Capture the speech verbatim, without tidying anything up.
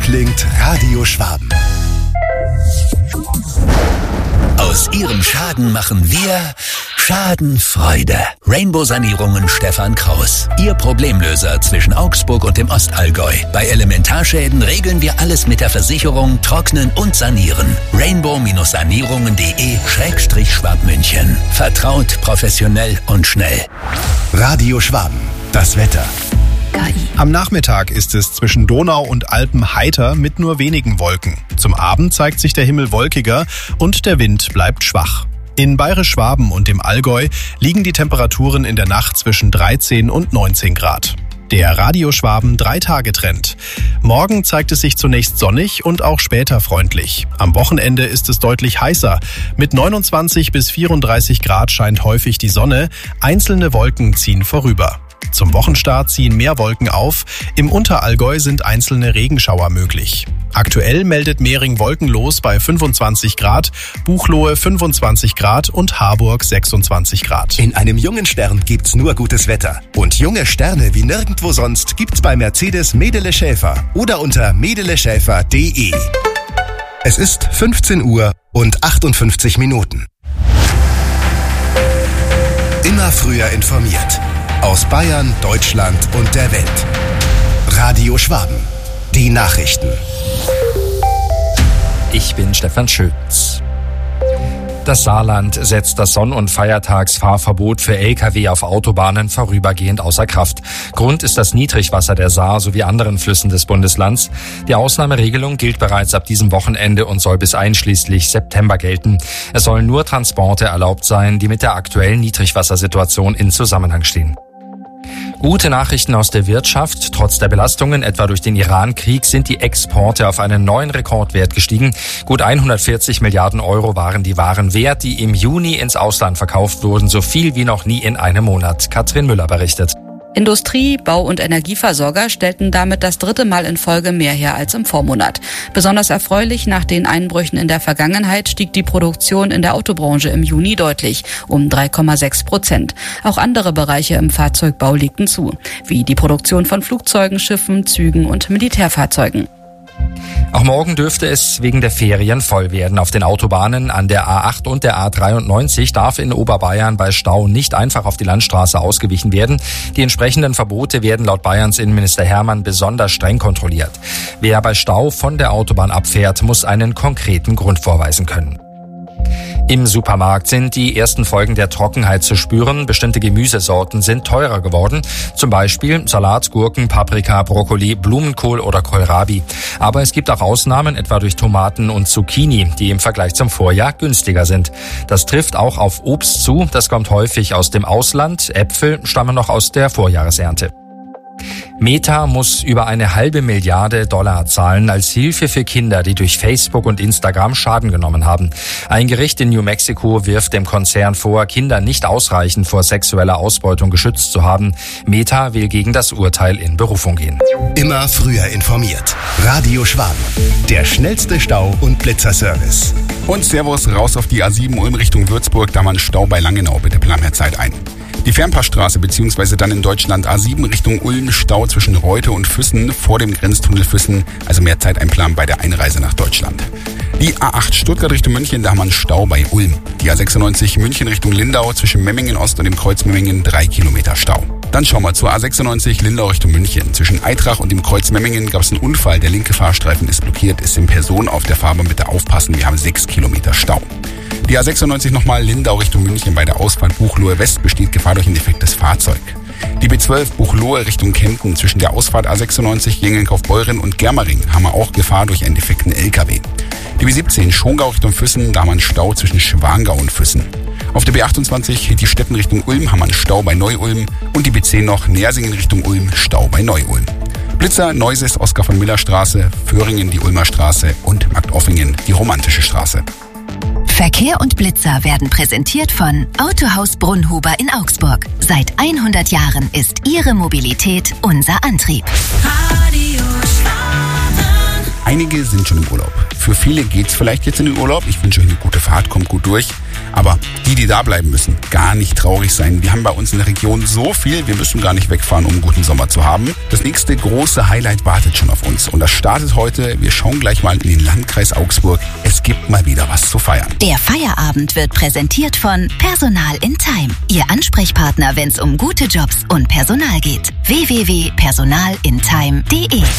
klingt Radio Schwaben. Aus Ihrem Schaden machen wir Schadenfreude. Rainbow Sanierungen Stefan Kraus. Ihr Problemlöser zwischen Augsburg und dem Ostallgäu. Bei Elementarschäden regeln wir alles mit der Versicherung, trocknen und sanieren. rainbow sanierungen punkt de Schrägstrich Schwabmünchen. Vertraut, professionell und schnell. Radio Schwaben. Das Wetter. Am Nachmittag ist es zwischen Donau und Alpen heiter mit nur wenigen Wolken. Zum Abend zeigt sich der Himmel wolkiger und der Wind bleibt schwach. In Bayerisch-Schwaben und dem Allgäu liegen die Temperaturen in der Nacht zwischen dreizehn und neunzehn Grad. Der Radio Schwaben Drei-Tage-Trend. Morgen zeigt es sich zunächst sonnig und auch später freundlich. Am Wochenende ist es deutlich heißer. Mit neunundzwanzig bis vierunddreißig Grad scheint häufig die Sonne. Einzelne Wolken ziehen vorüber. Zum Wochenstart ziehen mehr Wolken auf. Im Unterallgäu sind einzelne Regenschauer möglich. Aktuell meldet Mehring wolkenlos bei fünfundzwanzig Grad, Buchloe fünfundzwanzig Grad und Harburg sechsundzwanzig Grad. In einem jungen Stern gibt's nur gutes Wetter. Und junge Sterne wie nirgendwo sonst gibt's bei Mercedes Medele Schäfer oder unter medele schäfer punkt de. Es ist fünfzehn Uhr und achtundfünfzig Minuten. Immer früher informiert. Aus Bayern, Deutschland und der Welt. Radio Schwaben. Die Nachrichten. Ich bin Stefan Schütz. Das Saarland setzt das Sonn- und Feiertagsfahrverbot für L K W auf Autobahnen vorübergehend außer Kraft. Grund ist das Niedrigwasser der Saar sowie anderen Flüssen des Bundeslands. Die Ausnahmeregelung gilt bereits ab diesem Wochenende und soll bis einschließlich September gelten. Es sollen nur Transporte erlaubt sein, die mit der aktuellen Niedrigwassersituation in Zusammenhang stehen. Gute Nachrichten aus der Wirtschaft. Trotz der Belastungen, etwa durch den Iran-Krieg, sind die Exporte auf einen neuen Rekordwert gestiegen. Gut hundertvierzig Milliarden Euro waren die Waren wert, die im Juni ins Ausland verkauft wurden. So viel wie noch nie in einem Monat. Katrin Müller berichtet. Industrie, Bau- und Energieversorger stellten damit das dritte Mal in Folge mehr her als im Vormonat. Besonders erfreulich, nach den Einbrüchen in der Vergangenheit stieg die Produktion in der Autobranche im Juni deutlich, um drei Komma sechs Prozent. Auch andere Bereiche im Fahrzeugbau legten zu, wie die Produktion von Flugzeugen, Schiffen, Zügen und Militärfahrzeugen. Auch morgen dürfte es wegen der Ferien voll werden. Auf den Autobahnen an der A acht und der A dreiundneunzig darf in Oberbayern bei Stau nicht einfach auf die Landstraße ausgewichen werden. Die entsprechenden Verbote werden laut Bayerns Innenminister Hermann besonders streng kontrolliert. Wer bei Stau von der Autobahn abfährt, muss einen konkreten Grund vorweisen können. Im Supermarkt sind die ersten Folgen der Trockenheit zu spüren. Bestimmte Gemüsesorten sind teurer geworden. Zum Beispiel Salat, Gurken, Paprika, Brokkoli, Blumenkohl oder Kohlrabi. Aber es gibt auch Ausnahmen, etwa durch Tomaten und Zucchini, die im Vergleich zum Vorjahr günstiger sind. Das trifft auch auf Obst zu. Das kommt häufig aus dem Ausland. Äpfel stammen noch aus der Vorjahresernte. Meta muss über eine halbe Milliarde Dollar zahlen als Hilfe für Kinder, die durch Facebook und Instagram Schaden genommen haben. Ein Gericht in New Mexico wirft dem Konzern vor, Kinder nicht ausreichend vor sexueller Ausbeutung geschützt zu haben. Meta will gegen das Urteil in Berufung gehen. Immer früher informiert. Radio Schwaben. Der schnellste Stau- und Blitzerservice. Und Servus, raus auf die A sieben Ulm Richtung Würzburg, da war ein Stau bei Langenau. Bitte plan mehr Zeit ein. Die Fernpassstraße bzw. dann in Deutschland A sieben Richtung Ulm, Stau zwischen Reute und Füssen vor dem Grenztunnel Füssen, also mehr Zeit einplanen bei der Einreise nach Deutschland. Die A acht Stuttgart Richtung München, da haben wir einen Stau bei Ulm. Die A sechsundneunzig München Richtung Lindau zwischen Memmingen Ost und dem Kreuz Memmingen drei Kilometer Stau. Dann schauen wir zur A sechsundneunzig Lindau Richtung München. Zwischen Eitrach und dem Kreuz Memmingen gab es einen Unfall, der linke Fahrstreifen ist blockiert, ist in Person auf der Fahrbahn, bitte aufpassen, wir haben sechs Kilometer Stau. Die A sechsundneunzig nochmal Lindau Richtung München. Bei der Ausfahrt Buchloe West besteht Gefahr durch ein defektes Fahrzeug. Die B zwölf Buchloe Richtung Kempten. Zwischen der Ausfahrt A sechsundneunzig Jengenkauf-Beuren und Germering haben wir auch Gefahr durch einen defekten L K W. Die B siebzehn Schongau Richtung Füssen, da haben wir einen Stau zwischen Schwangau und Füssen. Auf der B achtundzwanzig die Städten Richtung Ulm haben wir einen Stau bei Neu-Ulm und die B zehn noch Nersingen Richtung Ulm, Stau bei Neu-Ulm. Blitzer, Neuses, Oskar von Miller Straße, Föhringen die Ulmer Straße und Marktoffingen die Romantische Straße. Verkehr und Blitzer werden präsentiert von Autohaus Brunnhuber in Augsburg. Seit hundert Jahren ist Ihre Mobilität unser Antrieb. Einige sind schon im Urlaub. Für Für viele geht's vielleicht jetzt in den Urlaub. Ich wünsche euch eine gute Fahrt, kommt gut durch. Aber die, die da bleiben müssen, gar nicht traurig sein. Wir haben bei uns in der Region so viel, wir müssen gar nicht wegfahren, um einen guten Sommer zu haben. Das nächste große Highlight wartet schon auf uns. Und das startet heute. Wir schauen gleich mal in den Landkreis Augsburg. Es gibt mal wieder was zu feiern. Der Feierabend wird präsentiert von Personal in Time. Ihr Ansprechpartner, wenn es um gute Jobs und Personal geht. w w w punkt personal in time punkt de